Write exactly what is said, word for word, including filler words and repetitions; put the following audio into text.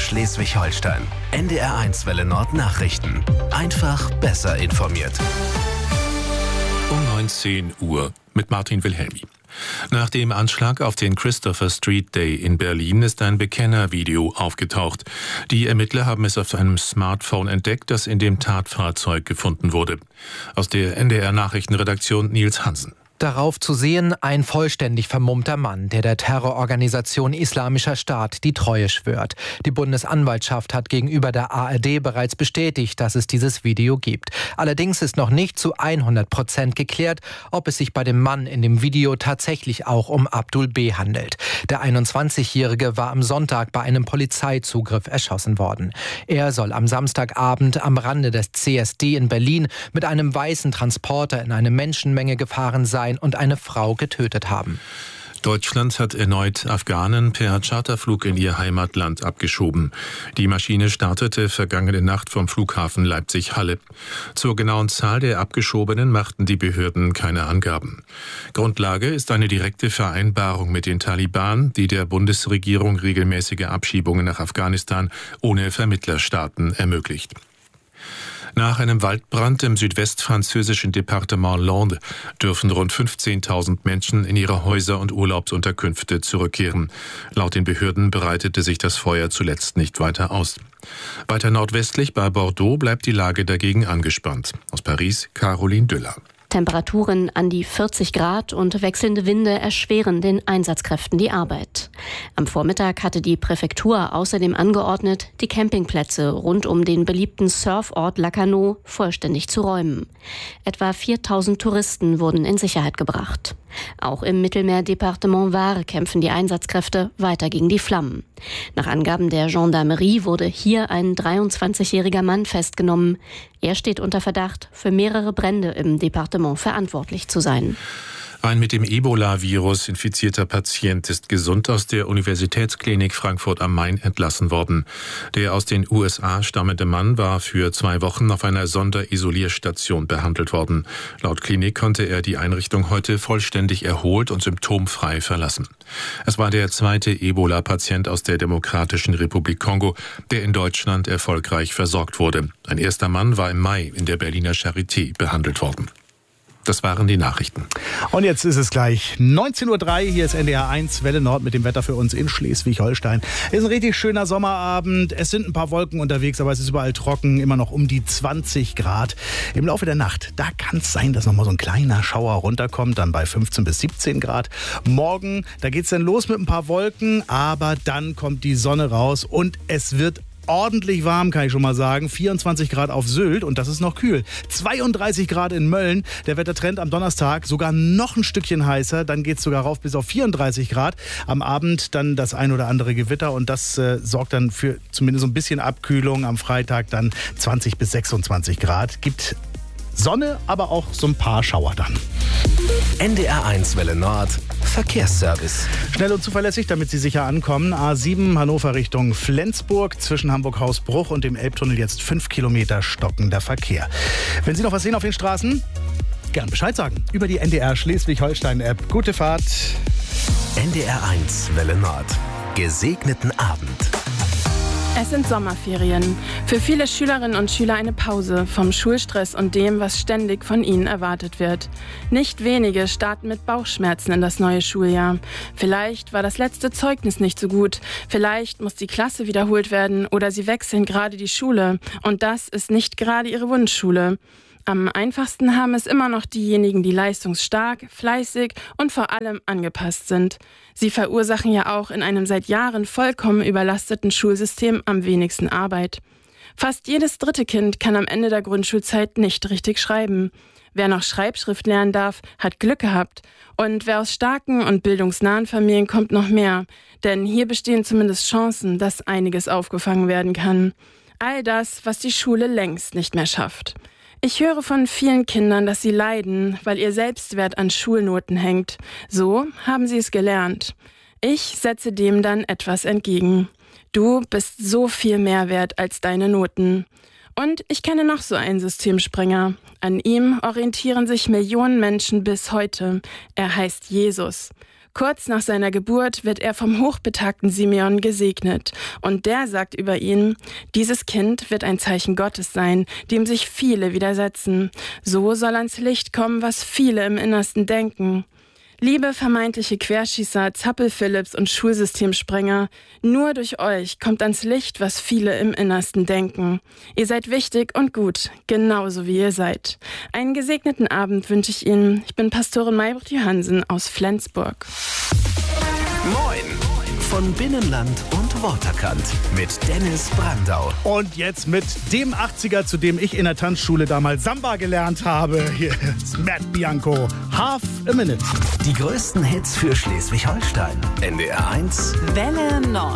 Schleswig-Holstein. N D R eins Welle Nord Nachrichten. Einfach besser informiert. Um neunzehn Uhr mit Martin Wilhelmi. Nach dem Anschlag auf den Christopher Street Day in Berlin ist ein Bekennervideo aufgetaucht. Die Ermittler haben es auf einem Smartphone entdeckt, das in dem Tatfahrzeug gefunden wurde. Aus der N D R-Nachrichtenredaktion Nils Hansen. Darauf zu sehen ein vollständig vermummter Mann, der der Terrororganisation Islamischer Staat die Treue schwört. Die Bundesanwaltschaft hat gegenüber der A R D bereits bestätigt, dass es dieses Video gibt. Allerdings ist noch nicht zu hundert Prozent geklärt, ob es sich bei dem Mann in dem Video tatsächlich auch um Abdul B. handelt. Der einundzwanzigjährige war am Sonntag bei einem Polizeizugriff erschossen worden. Er soll am Samstagabend am Rande des C S D in Berlin mit einem weißen Transporter in eine Menschenmenge gefahren sein und eine Frau getötet haben. Deutschland hat erneut Afghanen per Charterflug in ihr Heimatland abgeschoben. Die Maschine startete vergangene Nacht vom Flughafen Leipzig-Halle. Zur genauen Zahl der Abgeschobenen machten die Behörden keine Angaben. Grundlage ist eine direkte Vereinbarung mit den Taliban, die der Bundesregierung regelmäßige Abschiebungen nach Afghanistan ohne Vermittlerstaaten ermöglicht. Nach einem Waldbrand im südwestfranzösischen Departement Landes dürfen rund fünfzehntausend Menschen in ihre Häuser und Urlaubsunterkünfte zurückkehren. Laut den Behörden bereitete sich das Feuer zuletzt nicht weiter aus. Weiter nordwestlich bei Bordeaux bleibt die Lage dagegen angespannt. Aus Paris, Caroline Düller. Temperaturen an die vierzig Grad und wechselnde Winde erschweren den Einsatzkräften die Arbeit. Am Vormittag hatte die Präfektur außerdem angeordnet, die Campingplätze rund um den beliebten Surfort Lacanau vollständig zu räumen. Etwa viertausend Touristen wurden in Sicherheit gebracht. Auch im Mittelmeerdepartement Var kämpfen die Einsatzkräfte weiter gegen die Flammen. Nach Angaben der Gendarmerie wurde hier ein dreiundzwanzigjähriger Mann festgenommen. Er steht unter Verdacht, für mehrere Brände im Departement verantwortlich zu sein. Ein mit dem Ebola-Virus infizierter Patient ist gesund aus der Universitätsklinik Frankfurt am Main entlassen worden. Der aus den U S A stammende Mann war für zwei Wochen auf einer Sonderisolierstation behandelt worden. Laut Klinik konnte er die Einrichtung heute vollständig erholt und symptomfrei verlassen. Es war der zweite Ebola-Patient aus der Demokratischen Republik Kongo, der in Deutschland erfolgreich versorgt wurde. Ein erster Mann war im Mai in der Berliner Charité behandelt worden. Das waren die Nachrichten. Und jetzt ist es gleich neunzehn Uhr drei. Hier ist N D R eins Welle Nord mit dem Wetter für uns in Schleswig-Holstein. Es ist ein richtig schöner Sommerabend. Es sind ein paar Wolken unterwegs, aber es ist überall trocken. Immer noch um die zwanzig Grad. Im Laufe der Nacht, da kann es sein, dass noch mal so ein kleiner Schauer runterkommt. Dann bei fünfzehn bis siebzehn Grad. Morgen, da geht es dann los mit ein paar Wolken. Aber dann kommt die Sonne raus und es wird ordentlich warm, kann ich schon mal sagen. vierundzwanzig Grad auf Sylt und das ist noch kühl. zweiunddreißig Grad in Mölln. Der Wettertrend am Donnerstag sogar noch ein Stückchen heißer. Dann geht es sogar rauf bis auf vierunddreißig Grad. Am Abend dann das ein oder andere Gewitter und das äh, sorgt dann für zumindest so ein bisschen Abkühlung. Am Freitag dann zwanzig bis sechsundzwanzig Grad. Gibt Sonne, aber auch so ein paar Schauer dann. N D R eins Welle Nord Verkehrsservice. Schnell und zuverlässig, damit Sie sicher ankommen. A sieben Hannover Richtung Flensburg. Zwischen Hamburg-Hausbruch und dem Elbtunnel jetzt fünf Kilometer stockender Verkehr. Wenn Sie noch was sehen auf den Straßen, gern Bescheid sagen. Über die N D R Schleswig-Holstein-App. Gute Fahrt. N D R eins Welle Nord. Gesegneten Abend. Es sind Sommerferien. Für viele Schülerinnen und Schüler eine Pause vom Schulstress und dem, was ständig von ihnen erwartet wird. Nicht wenige starten mit Bauchschmerzen in das neue Schuljahr. Vielleicht war das letzte Zeugnis nicht so gut. Vielleicht muss die Klasse wiederholt werden oder sie wechseln gerade die Schule. Und das ist nicht gerade ihre Wunschschule. Am einfachsten haben es immer noch diejenigen, die leistungsstark, fleißig und vor allem angepasst sind. Sie verursachen ja auch in einem seit Jahren vollkommen überlasteten Schulsystem am wenigsten Arbeit. Fast jedes dritte Kind kann am Ende der Grundschulzeit nicht richtig schreiben. Wer noch Schreibschrift lernen darf, hat Glück gehabt. Und wer aus starken und bildungsnahen Familien kommt, noch mehr. Denn hier bestehen zumindest Chancen, dass einiges aufgefangen werden kann. All das, was die Schule längst nicht mehr schafft. Ich höre von vielen Kindern, dass sie leiden, weil ihr Selbstwert an Schulnoten hängt. So haben sie es gelernt. Ich setze dem dann etwas entgegen. Du bist so viel mehr wert als deine Noten. Und ich kenne noch so einen Systemsprenger. An ihm orientieren sich Millionen Menschen bis heute. Er heißt Jesus. Kurz nach seiner Geburt wird er vom hochbetagten Simeon gesegnet. Und der sagt über ihn: Dieses Kind wird ein Zeichen Gottes sein, dem sich viele widersetzen. So soll ans Licht kommen, was viele im Innersten denken. Liebe vermeintliche Querschießer, Zappel-Philipps und Schulsystemsprenger, nur durch euch kommt ans Licht, was viele im Innersten denken. Ihr seid wichtig und gut, genauso wie ihr seid. Einen gesegneten Abend wünsche ich Ihnen. Ich bin Pastorin Maybrit Johansen aus Flensburg. Moin! Von Binnenland und Waterkant mit Dennis Brandau. Und jetzt mit dem achtziger, zu dem ich in der Tanzschule damals Samba gelernt habe. Hier ist Matt Bianco, Half a Minute. Die größten Hits für Schleswig-Holstein. N D R eins Welle Nord.